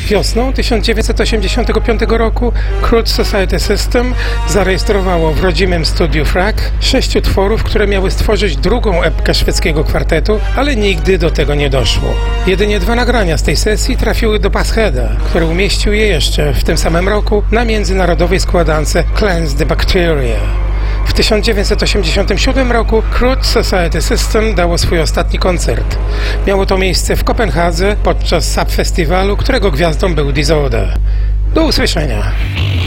Wiosną 1985 roku Crude Society System zarejestrowało w rodzimym studiu FRAC 6 utworów, które miały stworzyć drugą epkę szwedzkiego kwartetu, ale nigdy do tego nie doszło. Jedynie 2 nagrania z tej sesji trafiły do Passheada, który umieścił je jeszcze w tym samym roku na międzynarodowej składance Cleanse the Bacteria. W 1987 roku Crude Society System dało swój ostatni koncert. Miało to miejsce w Kopenhadze podczas Subfestiwalu, którego gwiazdą był Disorder. Do usłyszenia!